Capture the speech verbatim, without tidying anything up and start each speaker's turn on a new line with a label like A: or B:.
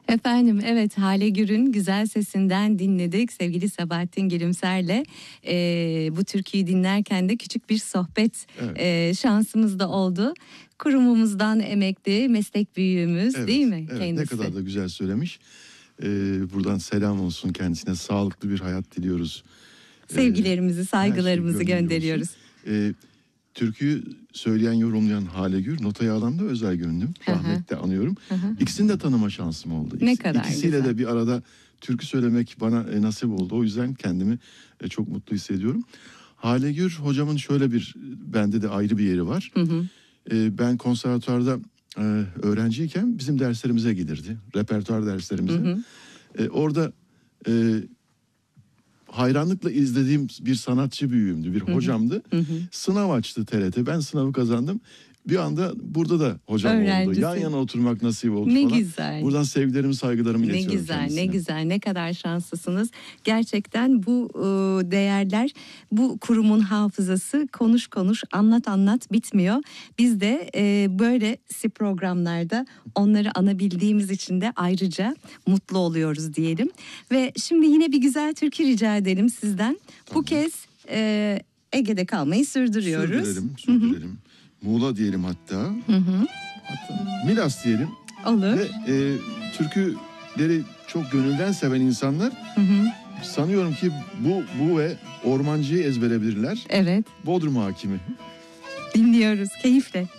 A: Efendim, evet, Hale Gür'ün güzel sesinden dinledik sevgili Sabahattin Gülümser'le. Ee, bu türküyü dinlerken de küçük bir sohbet
B: Evet.
A: e, şansımız da oldu. Kurumumuzdan emekli meslek büyüğümüz,
B: Evet,
A: değil mi
B: evet,
A: kendisi?
B: ne kadar da güzel söylemiş. Ee, buradan selam olsun kendisine, sağlıklı bir hayat diliyoruz.
A: Sevgilerimizi,
B: Ee,
A: saygılarımızı
B: her şey
A: gönderiyoruz.
B: Ee, türküyü söyleyen, yorumlayan Hale Gür, Notayı Alan'da Özel Gönlüm, rahmetle anıyorum. İkisini de tanıma şansım oldu.
A: Ne
B: İkisi,
A: kadar
B: İkisiyle
A: güzel.
B: de bir arada türkü söylemek bana e, nasip oldu. O yüzden kendimi e, çok mutlu hissediyorum. Hale Gür hocamın şöyle bir, bende de ayrı bir yeri var.
A: Hı hı.
B: E, ben konservatuvarda e, öğrenciyken bizim derslerimize gelirdi. Repertuar derslerimize.
A: Hı hı.
B: E, orada e, hayranlıkla izlediğim bir sanatçı büyüğümdü, bir hocamdı.
A: Hı hı.
B: Sınav açtı T R T. Ben sınavı kazandım. Bir anda burada da hocam
A: Öğrencisi.
B: oldu. Yan yana oturmak nasip oldu
A: Ne
B: falan.
A: güzel.
B: Buradan sevgilerimi, saygılarımı
A: Ne
B: iletiyorum
A: güzel,
B: kendisine.
A: ne güzel, ne kadar şanslısınız. Gerçekten bu e, değerler, bu kurumun hafızası konuş konuş, anlat anlat bitmiyor. Biz de e, böyle programlarda onları anabildiğimiz için de ayrıca mutlu oluyoruz diyelim. Ve şimdi yine bir güzel türkü rica edelim sizden.
B: Tamam.
A: Bu kez e, Ege'de kalmayı sürdürüyoruz.
B: Sürdürelim, sürdürelim. Muğla diyelim hatta.
A: Hı hı.
B: Hatta Milas diyelim.
A: Olur.
B: Ve e, türküleri çok gönülden seven insanlar,
A: Hı hı.
B: sanıyorum ki bu bu ve Ormancı'yı ezbere bilirler.
A: Evet,
B: Bodrum Hakimi.
A: dinliyoruz keyifle.